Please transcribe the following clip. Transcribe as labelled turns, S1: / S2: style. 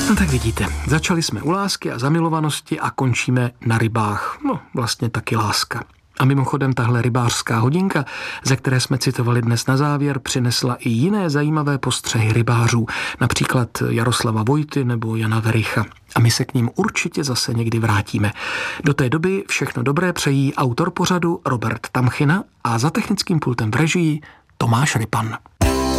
S1: No tak vidíte, začali jsme u lásky a zamilovanosti a končíme na rybách. No, vlastně taky láska. A mimochodem tahle rybářská hodinka, ze které jsme citovali dnes na závěr, přinesla i jiné zajímavé postřehy rybářů, například Jaroslava Vojty nebo Jana Vericha. A my se k ním určitě zase někdy vrátíme. Do té doby všechno dobré přejí autor pořadu Robert Tamchina a za technickým pultem v režii Tomáš Rypan.